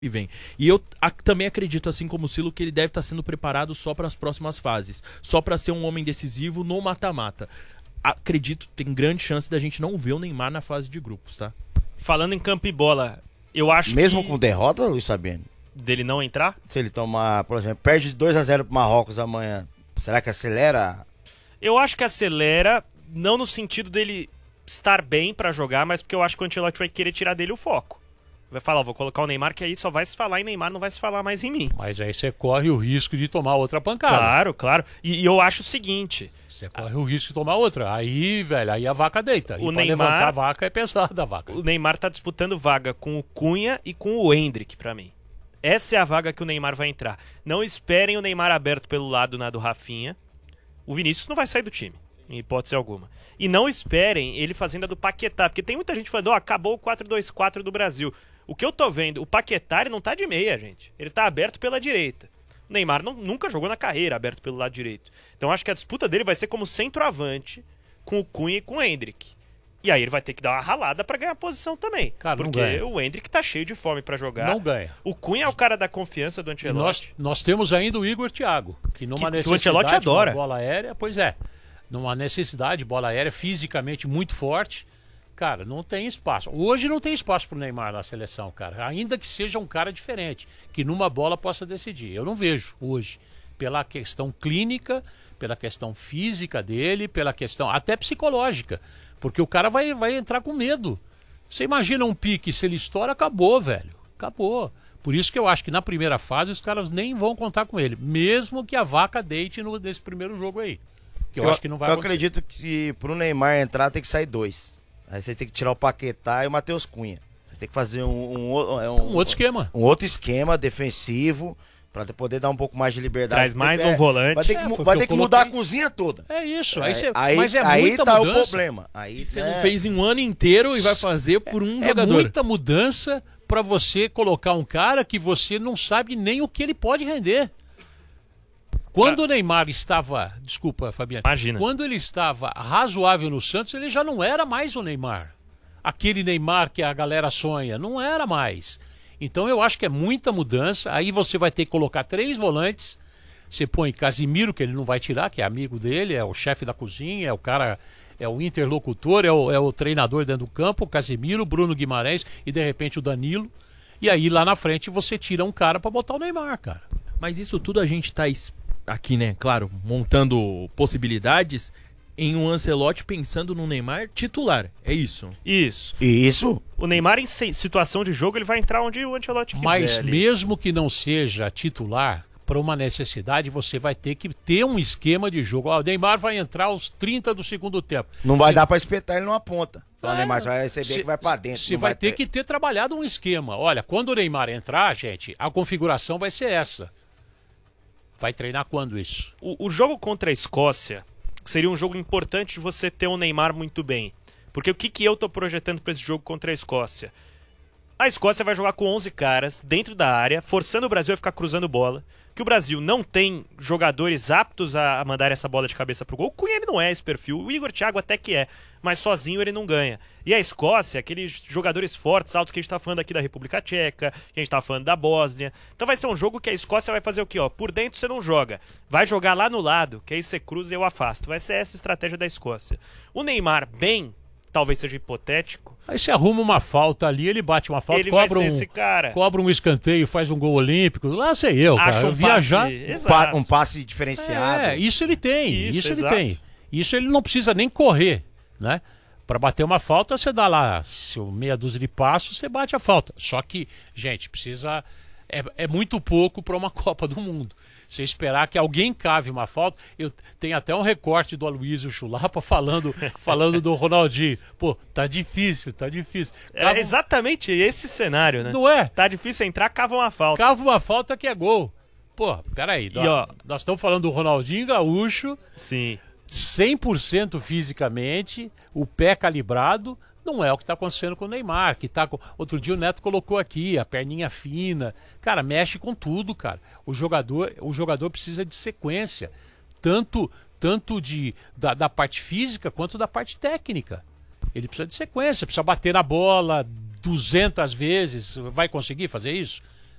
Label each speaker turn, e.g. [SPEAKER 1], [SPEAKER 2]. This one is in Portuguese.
[SPEAKER 1] e vem. E eu também acredito, assim como o Silo, que ele deve estar sendo preparado só para as próximas fases. Só para ser um homem decisivo no mata-mata. Acredito, tem grande chance da gente não ver o Neymar na fase de grupos, tá?
[SPEAKER 2] Falando em campo e bola, eu acho
[SPEAKER 3] Mesmo
[SPEAKER 2] que...
[SPEAKER 3] com derrota, Luiz Fabiano?
[SPEAKER 2] Dele não entrar?
[SPEAKER 3] Se ele tomar, por exemplo, perde 2-0 pro Marrocos amanhã, será que acelera?
[SPEAKER 2] Eu acho que acelera, não no sentido dele estar bem pra jogar, mas porque eu acho que o Ancelotti vai querer tirar dele o foco. Vai falar, vou colocar o Neymar, que aí só vai se falar em Neymar, não vai se falar mais em mim.
[SPEAKER 4] Mas aí você corre o risco de tomar outra pancada.
[SPEAKER 2] Claro, claro. E eu acho o seguinte...
[SPEAKER 4] Você corre o risco de tomar outra. Aí, velho, aí a vaca deita. E
[SPEAKER 2] O
[SPEAKER 4] pra
[SPEAKER 2] Neymar...
[SPEAKER 4] levantar a vaca é pesada a vaca.
[SPEAKER 2] O Neymar tá disputando vaga com o Cunha e com o Endrick, pra mim. Essa é a vaga que o Neymar vai entrar. Não esperem o Neymar aberto pelo lado do Rafinha. O Vinícius não vai sair do time, em hipótese alguma. E não esperem ele fazendo a do Paquetá, porque tem muita gente falando, acabou o 4-2-4 do Brasil. O que eu tô vendo, o Paquetá ele não tá de meia, gente. Ele tá aberto pela direita. O Neymar nunca jogou na carreira aberto pelo lado direito. Então acho que a disputa dele vai ser como centroavante com o Cunha e com o Endrick. E aí ele vai ter que dar uma ralada pra ganhar posição também.
[SPEAKER 4] Cara,
[SPEAKER 2] porque o Endrick tá cheio de fome pra jogar.
[SPEAKER 4] Não ganha.
[SPEAKER 2] O Cunha é o cara da confiança do Ancelotti.
[SPEAKER 4] Nós temos ainda o Igor Thiago, que numa
[SPEAKER 2] Que o
[SPEAKER 4] necessidade
[SPEAKER 2] Ancelotti adora.
[SPEAKER 4] de bola aérea, pois é, numa necessidade de bola aérea fisicamente muito forte, cara, não tem espaço. Hoje não tem espaço pro Neymar na seleção, cara. Ainda que seja um cara diferente, que numa bola possa decidir. Eu não vejo hoje, pela questão clínica, pela questão física dele, pela questão até psicológica. Porque o cara vai entrar com medo. Você imagina um pique, se ele estoura, acabou, velho. Acabou. Por isso que eu acho que na primeira fase os caras nem vão contar com ele. Mesmo que a vaca deite nesse primeiro jogo aí. Que eu acho que não vai acontecer.
[SPEAKER 3] Eu acredito que pro Neymar entrar tem que sair 2. Aí você tem que tirar o Paquetá e o Matheus Cunha. Você tem que fazer um
[SPEAKER 4] outro esquema.
[SPEAKER 3] Um outro esquema defensivo. Pra poder dar um pouco mais de liberdade.
[SPEAKER 2] Traz mais um volante.
[SPEAKER 3] Vai ter que mudar a cozinha toda.
[SPEAKER 4] É isso.
[SPEAKER 3] Mas é muita
[SPEAKER 1] tá
[SPEAKER 3] mudança. O problema. Aí
[SPEAKER 1] você não fez em um ano inteiro e vai fazer por um jogador.
[SPEAKER 4] É muita mudança pra você colocar um cara que você não sabe nem o que ele pode render. Quando o Neymar estava... Desculpa, Fabiano.
[SPEAKER 2] Imagina.
[SPEAKER 4] Quando ele estava razoável no Santos, ele já não era mais o Neymar. Aquele Neymar que a galera sonha. Não era mais. Então eu acho que é muita mudança. Aí você vai ter que colocar 3 volantes. Você põe Casimiro, que ele não vai tirar, que é amigo dele, é o chefe da cozinha, é o cara, é o interlocutor, é o treinador dentro do campo, o Casimiro, Bruno Guimarães e de repente o Danilo. E aí lá na frente você tira um cara pra botar o Neymar, cara.
[SPEAKER 1] Mas isso tudo a gente tá aqui, né, claro, montando possibilidades em um Ancelotti pensando no Neymar titular, é isso?
[SPEAKER 3] Isso.
[SPEAKER 2] O Neymar em situação de jogo ele vai entrar onde o Ancelotti quiser.
[SPEAKER 4] Mas
[SPEAKER 2] ali.
[SPEAKER 4] mesmo que não seja titular, para uma necessidade você vai ter que ter um esquema de jogo. O Neymar vai entrar aos 30 do segundo tempo.
[SPEAKER 3] Não vai dar para espetar ele numa ponta. O Neymar vai receber que vai para dentro.
[SPEAKER 4] Você vai ter que ter trabalhado um esquema. Olha, quando o Neymar entrar, gente, a configuração vai ser essa. Vai treinar quando isso?
[SPEAKER 2] O jogo contra a Escócia seria um jogo importante de você ter o Neymar muito bem. Porque o que eu tô projetando para esse jogo contra a Escócia? A Escócia vai jogar com 11 caras dentro da área, forçando o Brasil a ficar cruzando bola. Que o Brasil não tem jogadores aptos a mandar essa bola de cabeça pro gol. O Cunha ele não é esse perfil, o Igor Thiago até que é, mas sozinho ele não ganha. E a Escócia, aqueles jogadores fortes, altos que a gente tá falando aqui da República Tcheca, que a gente tá falando da Bósnia. Então vai ser um jogo que a Escócia vai fazer o quê? Ó, por dentro você não joga, vai jogar lá no lado, que aí você cruza e eu afasto. Vai ser essa a estratégia da Escócia. O Neymar bem, talvez seja hipotético.
[SPEAKER 4] Aí você arruma uma falta ali, ele bate uma falta,
[SPEAKER 2] ele cobra vai ser esse cara.
[SPEAKER 4] Cobra um escanteio, faz um gol olímpico. Lá sei eu, cara.
[SPEAKER 2] Acha um
[SPEAKER 4] viajar.
[SPEAKER 3] Um passe diferenciado.
[SPEAKER 4] Isso ele tem. Isso ele
[SPEAKER 2] exato.
[SPEAKER 4] tem. Isso ele não precisa nem correr, né? Para bater uma falta, você dá lá meia dúzia de passos, você bate a falta. Só que, gente, precisa... É muito pouco para uma Copa do Mundo. Você esperar que alguém cave uma falta... Tem até um recorte do Aloysio Chulapa falando do Ronaldinho. Pô, tá difícil.
[SPEAKER 2] É exatamente esse cenário, né?
[SPEAKER 4] Não é?
[SPEAKER 2] Tá difícil entrar, cava uma falta.
[SPEAKER 4] Cava uma falta que é gol. Pô, peraí. Nós estamos falando do Ronaldinho Gaúcho.
[SPEAKER 2] Sim.
[SPEAKER 4] 100% fisicamente, o pé calibrado, não é o que está acontecendo com o Neymar, que tá com... Outro dia o Neto colocou aqui, a perninha fina. Cara, mexe com tudo, cara. O jogador precisa de sequência, tanto da parte física quanto da parte técnica. Ele precisa de sequência, precisa bater na bola 200 vezes. Vai conseguir fazer isso?